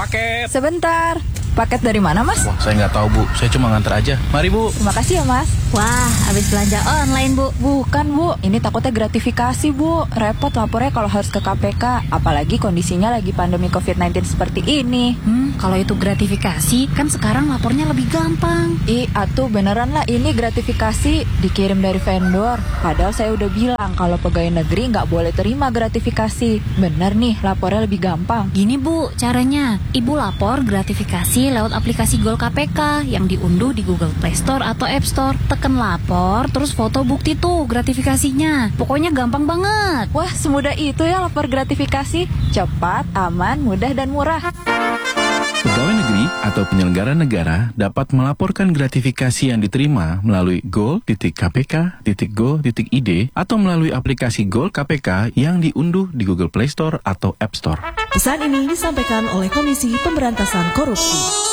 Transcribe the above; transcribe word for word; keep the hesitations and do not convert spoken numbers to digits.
paket. Sebentar, paket dari mana mas? Wah, saya nggak tahu bu, saya cuma nganter aja. Mari bu. Terima kasih ya mas. Wah, habis belanja online bu. Bukan bu, ini takutnya gratifikasi bu. Repot lapornya kalau harus ke K P K. Apalagi kondisinya lagi pandemi covid sembilan belas seperti ini. Hmm, kalau itu gratifikasi, kan sekarang lapornya lebih gampang. Ih, atuh beneran lah ini gratifikasi dikirim dari vendor. Padahal saya udah bilang kalau pegawai negeri nggak boleh terima gratifikasi. Bener nih, lapornya lebih gampang. Gini bu, caranya. Ibu lapor gratifikasi lewat aplikasi Gol K P K yang diunduh di Google Play Store atau App Store. Tekan lapor, terus foto bukti tuh gratifikasinya. Pokoknya gampang banget. Wah, semudah itu ya lapor gratifikasi. Cepat, aman, mudah, dan murah. Pegawai negeri atau penyelenggara negara dapat melaporkan gratifikasi yang diterima melalui gol titik k p k titik go titik i d atau melalui aplikasi Gol K P K yang diunduh di Google Play Store atau App Store. Pesan ini disampaikan oleh Komisi Pemberantasan Korupsi.